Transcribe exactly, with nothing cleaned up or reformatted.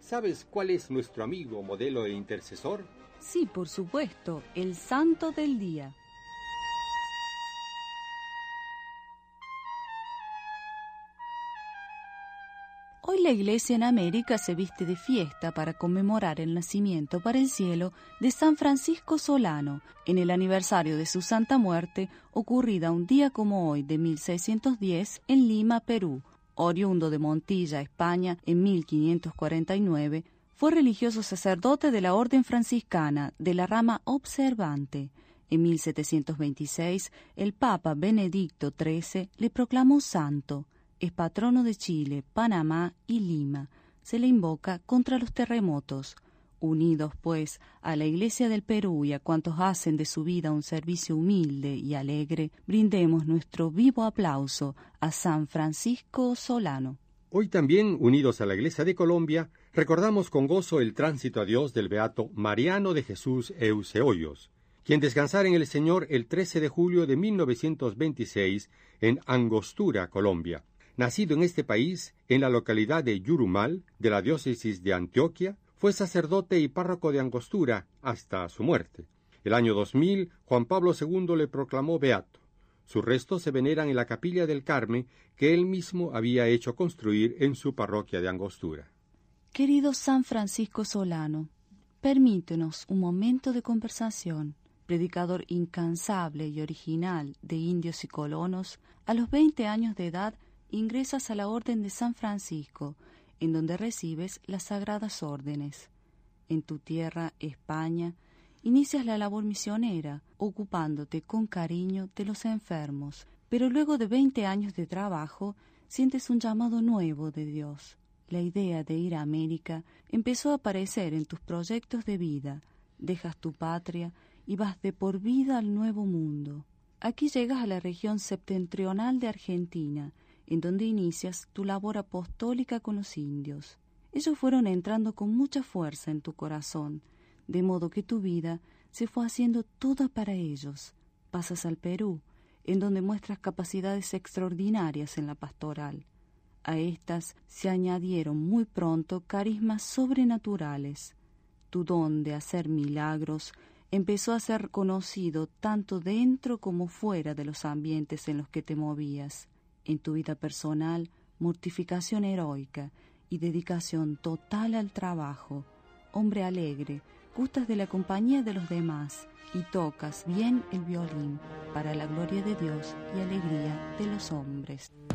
¿Sabes cuál es nuestro amigo, modelo e intercesor? Sí, por supuesto, el santo del día. Hoy la Iglesia en América se viste de fiesta para conmemorar el nacimiento para el cielo de San Francisco Solano, en el aniversario de su santa muerte, ocurrida un día como hoy de mil seiscientos diez en Lima, Perú. Oriundo de Montilla, España, en mil quinientos cuarenta y nueve, fue religioso sacerdote de la Orden Franciscana de la rama observante. En mil setecientos veintiséis, el Papa Benedicto trece le proclamó santo. Es patrono de Chile, Panamá y Lima. Se le invoca contra los terremotos. Unidos, pues, a la Iglesia del Perú y a cuantos hacen de su vida un servicio humilde y alegre, brindemos nuestro vivo aplauso a San Francisco Solano. Hoy también, unidos a la Iglesia de Colombia, recordamos con gozo el tránsito a Dios del beato Mariano de Jesús Euseoyos, quien descansara en el Señor el trece de julio de mil novecientos veintiséis en Angostura, Colombia. Nacido en este país, en la localidad de Yurumal, de la diócesis de Antioquia, fue sacerdote y párroco de Angostura hasta su muerte. El año dos mil, Juan Pablo segundo le proclamó beato. Sus restos se veneran en la capilla del Carmen que él mismo había hecho construir en su parroquia de Angostura. Querido San Francisco Solano, permítenos un momento de conversación. Predicador incansable y original de indios y colonos, a los veinte años de edad ingresas a la Orden de San Francisco, en donde recibes las sagradas órdenes. En tu tierra, España, inicias la labor misionera, ocupándote con cariño de los enfermos, pero luego de veinte años de trabajo, sientes un llamado nuevo de Dios. La idea de ir a América empezó a aparecer en tus proyectos de vida. Dejas tu patria y vas de por vida al Nuevo Mundo. Aquí llegas a la región septentrional de Argentina, en donde inicias tu labor apostólica con los indios. Ellos fueron entrando con mucha fuerza en tu corazón, de modo que tu vida se fue haciendo toda para ellos. Pasas al Perú, en donde muestras capacidades extraordinarias en la pastoral. A estas se añadieron muy pronto carismas sobrenaturales. Tu don de hacer milagros empezó a ser conocido tanto dentro como fuera de los ambientes en los que te movías. En tu vida personal, mortificación heroica y dedicación total al trabajo. Hombre alegre, gustas de la compañía de los demás y tocas bien el violín para la gloria de Dios y alegría de los hombres.